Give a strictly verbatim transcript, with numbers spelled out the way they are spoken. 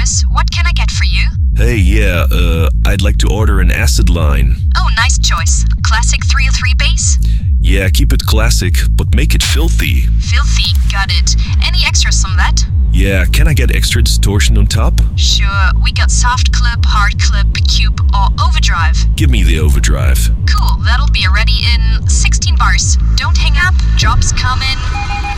service. What can I get for you? Hey, yeah, uh, I'd like to order an acid line. Oh, nice choice. Classic three oh three bass? Yeah, keep it classic, but make it filthy. Filthy, got it. Any extras on that? Yeah, can I get extra distortion on top? Sure, we got soft clip, hard clip, cube, or overdrive. Give me the overdrive. Cool, that'll be ready in sixteen bars. Don't hang up, job's coming.